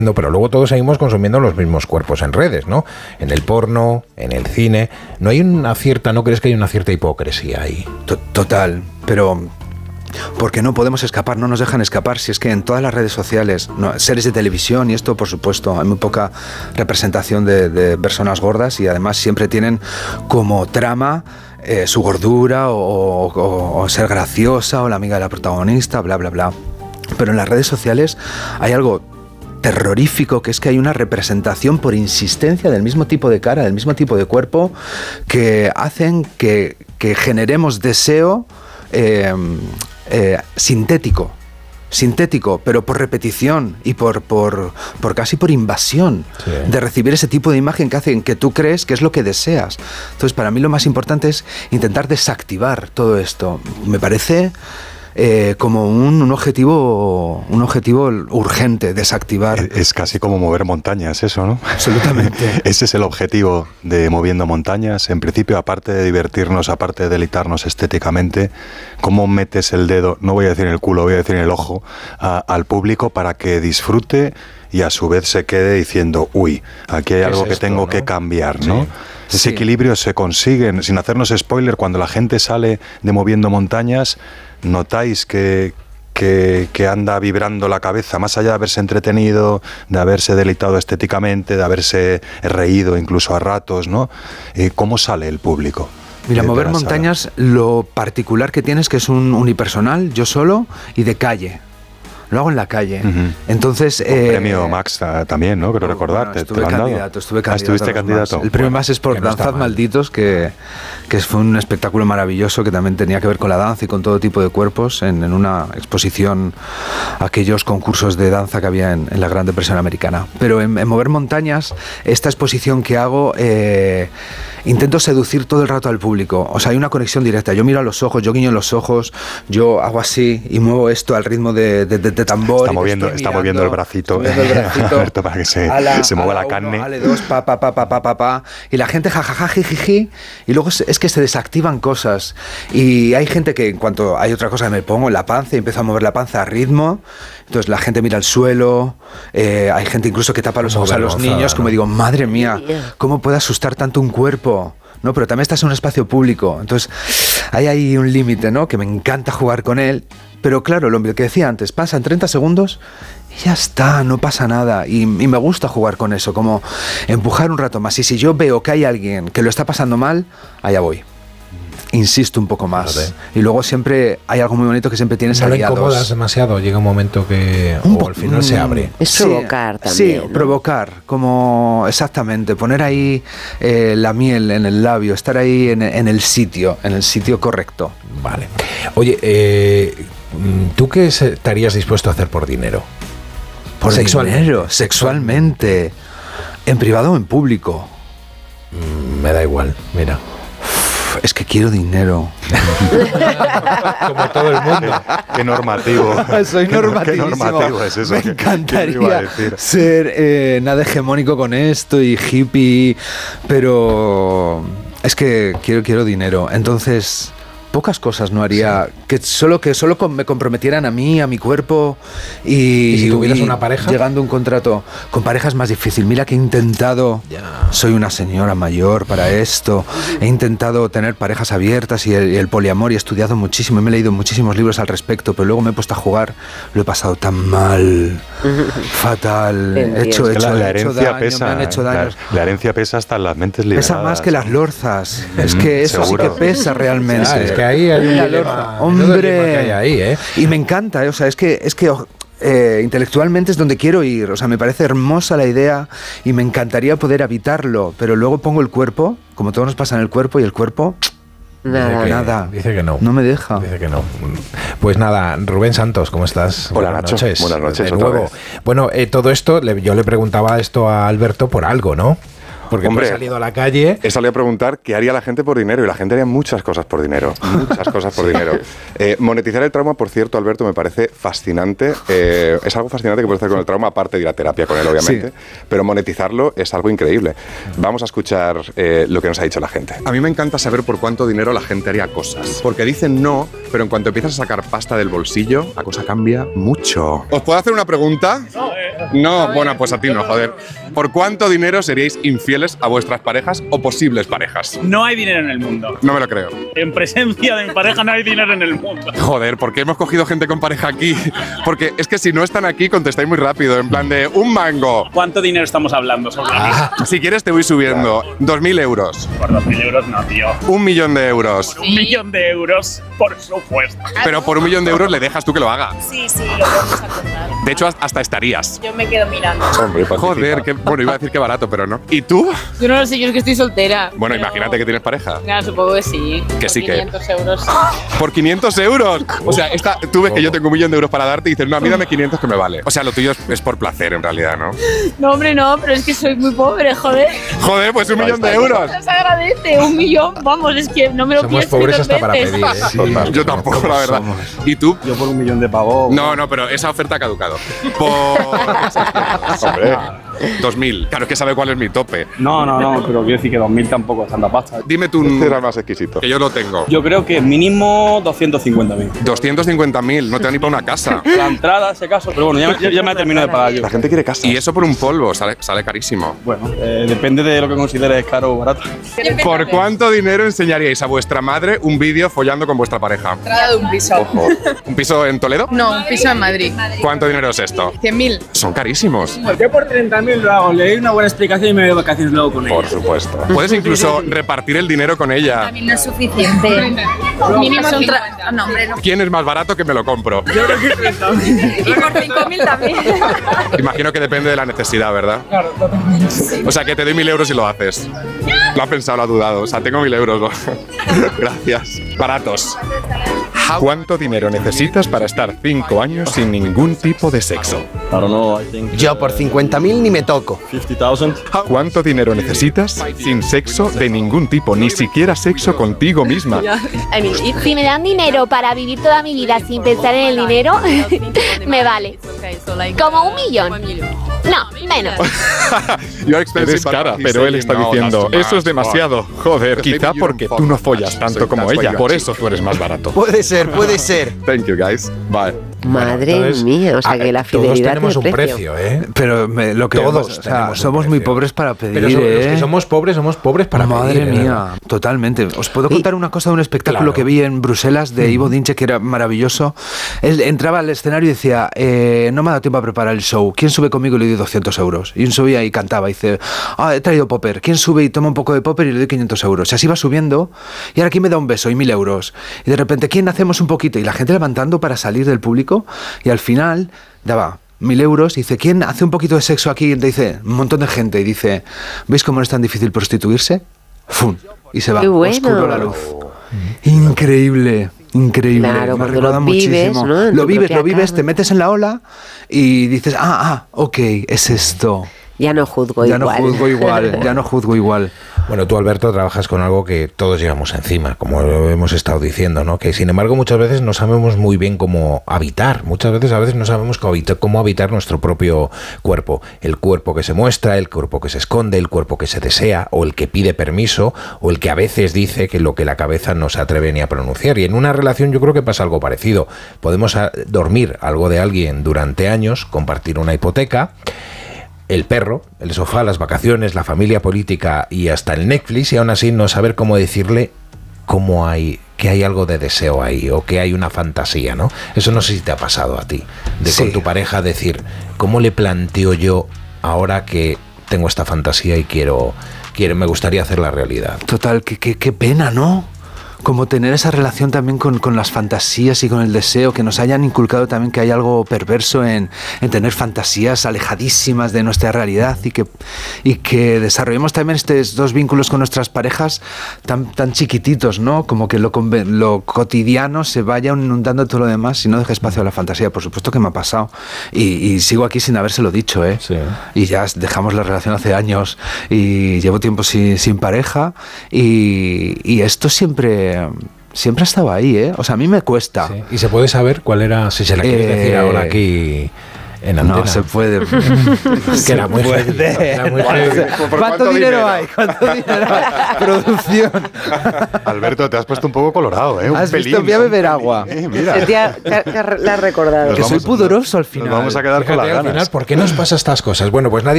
No, pero luego todos seguimos consumiendo los mismos cuerpos en redes, ¿no? En el porno, en el cine. ¿No hay una cierta, no crees que hay una cierta hipocresía ahí? Total, pero porque no podemos escapar, no nos dejan escapar. Si es que en todas las redes sociales, series de televisión y esto, por supuesto, hay muy poca representación de personas gordas y además siempre tienen como trama su gordura o ser graciosa o la amiga de la protagonista, bla, bla, bla. Pero en las redes sociales hay algo terrorífico, que es que hay una representación por insistencia del mismo tipo de cara, del mismo tipo de cuerpo, que hacen que generemos deseo sintético, pero por repetición y por casi por invasión, sí, de recibir ese tipo de imagen que hacen que tú crees que es lo que deseas. Entonces, para mí lo más importante es intentar desactivar todo esto. Me parece como un objetivo urgente, desactivar. Es casi como mover montañas eso, ¿no? Absolutamente. Ese es el objetivo de Moviendo Montañas. En principio, aparte de divertirnos, aparte de deleitarnos estéticamente, ¿cómo metes el dedo, no voy a decir en el culo, voy a decir en el ojo, al público para que disfrute y a su vez se quede diciendo, uy, aquí hay algo que tengo que cambiar, ¿no? Sí. Ese equilibrio se consigue, sin hacernos spoiler, cuando la gente sale de Moviendo Montañas. ¿Notáis que anda vibrando la cabeza, más allá de haberse entretenido, de haberse deleitado estéticamente, de haberse reído incluso a ratos, ¿no? ¿Cómo sale el público? Mira, Mover Montañas, lo particular que tiene es que es un unipersonal, yo solo, y de calle. Lo hago en la calle. Uh-huh. Entonces... premio Max también, ¿no? Creo recordarte. Estuve candidato. ¿Estuviste candidato? El premio Max es por Danzad Malditos, que fue un espectáculo maravilloso que también tenía que ver con la danza y con todo tipo de cuerpos en una exposición, aquellos concursos de danza que había en la Gran Depresión Americana. Pero en Mover Montañas, esta exposición que hago... intento seducir todo el rato al público. O sea, hay una conexión directa. Yo miro a los ojos, yo guiño los ojos, yo hago así y muevo esto al ritmo de tambor. Está moviendo el bracito. Alberto, para que se mueva la carne. Ale dos, pa. Y la gente jajaja, jijiji. Y luego es que se desactivan cosas. Y hay gente que en cuanto hay otra cosa que me pongo en la panza y empiezo a mover la panza a ritmo. Entonces la gente mira al suelo. Hay gente incluso que tapa los ojos a los niños. Como digo, madre mía, ¿cómo puede asustar tanto un cuerpo? No, pero también estás en un espacio público. Entonces, hay ahí un límite, ¿no? Que me encanta jugar con él. Pero claro, lo que decía antes, pasan 30 segundos y ya está, no pasa nada. Y me gusta jugar con eso, como empujar un rato más. Y si yo veo que hay alguien que lo está pasando mal, allá voy. Insisto un poco más. Vale. Y luego siempre hay algo muy bonito que siempre tienes aliados. No lo incomodas demasiado, llega un momento que o al final se abre. Es provocar también. Sí, ¿no? Provocar, como exactamente, poner ahí la miel en el labio, estar ahí en el sitio correcto. Vale. Oye, ¿tú qué estarías dispuesto a hacer por dinero? ¿Por dinero? Sexualmente. ¿En privado o en público? Me da igual, mira. Es que quiero dinero. Como todo el mundo. Qué normativo. Soy normativísimo. Qué normativo es eso. Me encantaría ser nada hegemónico con esto y hippie, pero es que quiero dinero. Entonces, pocas cosas no haría, sí. que solo me comprometieran a mí, a mi cuerpo y si tuvieras una pareja, llegando a un contrato con pareja es más difícil. Mira que he intentado, soy una señora mayor para esto, he intentado tener parejas abiertas y el poliamor y he estudiado muchísimo y me he leído muchísimos libros al respecto, pero luego me he puesto a jugar, lo he pasado tan mal, fatal, he hecho daño. La herencia pesa hasta en las mentes liberadas. Pesa más que las lorzas, es que eso seguro. Sí que pesa realmente. Es que ahí hay un dilema, hombre, que hay ahí, y me encanta, o sea, es que intelectualmente es donde quiero ir, o sea, me parece hermosa la idea y me encantaría poder habitarlo, pero luego pongo el cuerpo, como todo nos pasa en el cuerpo, y el cuerpo nada. Dice que no. No me deja. Dice que no. Pues nada, Rubén Santos, ¿cómo estás? Hola, Nacho. Buenas noches. De nuevo. Bueno, todo esto, yo le preguntaba esto a Alberto por algo, ¿no? Porque Hombre, tú has salido a la calle. He salido a preguntar qué haría la gente por dinero y la gente haría muchas cosas por dinero. Muchas cosas por dinero. Monetizar el trauma, por cierto, Alberto, me parece fascinante. Es algo fascinante que puedes hacer con el trauma, aparte de ir a terapia con él, obviamente. Sí. Pero monetizarlo es algo increíble. Vamos a escuchar lo que nos ha dicho la gente. A mí me encanta saber por cuánto dinero la gente haría cosas. Porque dicen no, pero en cuanto empiezas a sacar pasta del bolsillo, la cosa cambia mucho. ¿Os puedo hacer una pregunta? No, bueno, pues a ti no, joder. ¿Por cuánto dinero seríais infieles a vuestras parejas o posibles parejas? No hay dinero en el mundo. No me lo creo. En presencia de mi pareja no hay dinero en el mundo. Joder, ¿por qué hemos cogido gente con pareja aquí? Porque es que si no están aquí, contestáis muy rápido, en plan de un mango. ¿Cuánto dinero estamos hablando sobre Si quieres te voy subiendo. 2.000 euros. Por 2.000 euros no, tío. 1 millón de euros. 1 millón de euros, por supuesto. Pero por 1 millón de euros le dejas tú que lo haga. Sí, lo podemos acordar. De hecho, hasta estarías. Yo me quedo mirando. Hombre, joder, bueno, iba a decir que barato, pero no. ¿Y tú? Yo no lo sé, yo es que estoy soltera. Bueno, imagínate que tienes pareja. Nada, supongo que sí. Que sí, que... 500 euros. ¿Por 500 euros? O sea, tú ves que yo tengo 1 millón de euros para darte y dices, no, a mí dame 500 que me vale. O sea, lo tuyo es por placer, en realidad, ¿no? No, hombre, no, pero es que soy muy pobre, joder. Joder, pues 1 millón de euros. Se agradece, 1 millón, vamos, es que no me lo pienso. Somos pobres hasta para pedir, ¿eh? Sí, yo tampoco, la verdad. ¿Y tú? Yo por 1 millón de pavos. No, pero esa oferta ha caducado. Hombre, 2.000. Claro, es que sabe cuál es mi tope. No, pero quiero decir que 2.000 tampoco es tanta pasta. Dime tú un... Era más exquisito. Que yo lo tengo. Yo creo que mínimo 250.000. 250.000, no te da ni para una casa. La entrada, ese caso, pero bueno, ya me he terminado de pagar yo. La gente quiere casa. Y eso por un polvo, sale carísimo. Bueno, depende de lo que consideres caro o barato. ¿Por cuánto dinero enseñaríais a vuestra madre un vídeo follando con vuestra pareja? Entrada de un piso. Ojo. ¿Un piso en Toledo? No, un piso en Madrid. ¿Cuánto dinero es esto? 100.000. Son carísimos. Yo por 30.000 lo hago, le doy una buena explicación y me voy de vacaciones luego con ella. Por supuesto. Puedes incluso repartir el dinero con ella. A mí no es suficiente. Mínimo son no, hombre, no. ¿Quién es más barato que me lo compro? Yo creo que 30.000. Y por 5.000 también. Imagino que depende de la necesidad, ¿verdad? Claro, totalmente. O sea, que te doy 1.000 euros y lo haces. Lo ha pensado, lo ha dudado. O sea, tengo 1.000 euros. Gracias. Baratos. ¿Cuánto dinero necesitas para estar 5 años sin ningún tipo de sexo? Yo por 50.000 ni me toco. 50,000. ¿Cuánto dinero necesitas sin sexo de ningún tipo, ni siquiera sexo contigo misma? Si me dan dinero para vivir toda mi vida sin pensar en el dinero, me vale. ¿Como 1 millón? No, menos. Eres cara, pero él está diciendo, eso es demasiado. Joder, quizá porque tú no follas tanto como ella, por eso tú eres más barato. Puede ser. Thank you, guys. Bye. Madre mía, o sea que la fidelidad todos tenemos tiene un precio, ¿eh? Pero lo que todos o sea, somos muy pobres para pedir. Pero los que somos pobres para Madre pedir. mía, totalmente. Os puedo contar una cosa de un espectáculo que vi en Bruselas de Ivo Dinche que era maravilloso. Él entraba al escenario y decía, no me ha dado tiempo a preparar el show. ¿Quién sube conmigo? Y le doy 200 euros. Y un subía y cantaba. Y dice, he traído popper. ¿Quién sube y toma un poco de popper? Y le doy 500 euros. Y así va subiendo. Y ahora ¿quién me da un beso? Y 1.000 euros. Y de repente, ¿quién hacemos un poquito? Y la gente levantando para salir del público. Y al final daba 1.000 euros y dice, ¿quién hace un poquito de sexo aquí? Y dice, un montón de gente. Y dice, ¿veis cómo no es tan difícil prostituirse? ¡Fum! Y se va. Qué bueno. Oscuro la luz. Increíble. Claro, me cuando recuerda lo vives, muchísimo. ¿no? Lo vives, te metes en la ola y dices, ok, es esto. Ya no juzgo igual. Ya no juzgo igual. Bueno, tú, Alberto, trabajas con algo que todos llevamos encima, como lo hemos estado diciendo, ¿no? Que sin embargo muchas veces no sabemos muy bien cómo habitar. Muchas veces a veces no sabemos cómo habitar nuestro propio cuerpo. El cuerpo que se muestra, el cuerpo que se esconde, el cuerpo que se desea, o el que pide permiso, o el que a veces dice que lo que la cabeza no se atreve ni a pronunciar. Y en una relación yo creo que pasa algo parecido. Podemos dormir algo de alguien durante años, compartir una hipoteca, el perro, el sofá, las vacaciones, la familia política y hasta el Netflix, y aún así no saber cómo decirle que hay algo de deseo ahí o que hay una fantasía, ¿no? Eso no sé si te ha pasado a ti, de con tu pareja decir, ¿cómo le planteo yo ahora que tengo esta fantasía y quiero me gustaría hacerla realidad? Total, qué pena, ¿no? como tener esa relación también con las fantasías y con el deseo, que nos hayan inculcado también que hay algo perverso en tener fantasías alejadísimas de nuestra realidad y que desarrollemos también estos dos vínculos con nuestras parejas tan chiquititos, ¿no? Como que lo cotidiano se vaya inundando todo lo demás y no deje espacio a la fantasía. Por supuesto que me ha pasado y sigo aquí sin habérselo dicho, ¿eh? Sí. Y ya dejamos la relación hace años y llevo tiempo sin pareja y esto siempre ha estado ahí, ¿eh? O sea, a mí me cuesta. Sí. ¿Y se puede saber cuál era, si se la quieres decir ahora aquí en antena? No se puede. Que era muy heavy. ¿Cuánto dinero hay? Producción. Alberto, te has puesto un poco colorado, ¿eh? ¿Has visto? Voy a beber agua. Mira. La has recordado. Que soy pudoroso al final. Nos vamos a quedar con la ganas. ¿Por qué nos pasa estas cosas? Bueno, pues nadie